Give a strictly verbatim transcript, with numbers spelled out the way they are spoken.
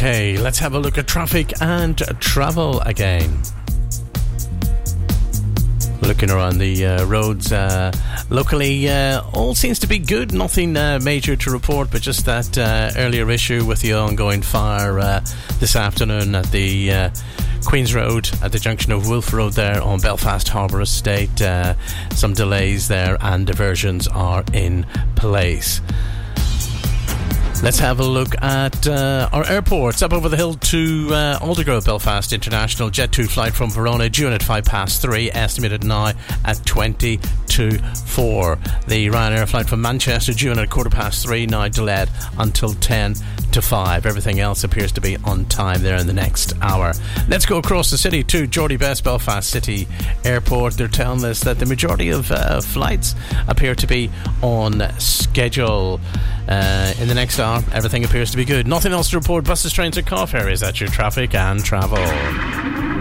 Okay, let's have a look at traffic and travel again. Looking around the uh, roads uh, locally, uh, all seems to be good. Nothing uh, major to report, but just that uh, earlier issue with the ongoing fire uh, this afternoon at the uh, Queen's Road at the junction of Wolf Road there on Belfast Harbour Estate. Uh, some delays there and diversions are in place. Let's have a look at uh, our airports. Up over the hill to uh, Aldergrove Belfast International Jet two flight from Verona, due in at five past three, estimated now at twenty to four. The Ryanair flight from Manchester, due in at quarter past three, now delayed until ten to five. Everything else appears to be on time there in the next hour. Let's go across the city to Geordie Best Belfast City Airport. They're telling us that the majority of uh, flights appear to be on schedule. Uh, in the next hour, everything appears to be good. Nothing else to report. Buses, trains and car ferries. That's your traffic and travel.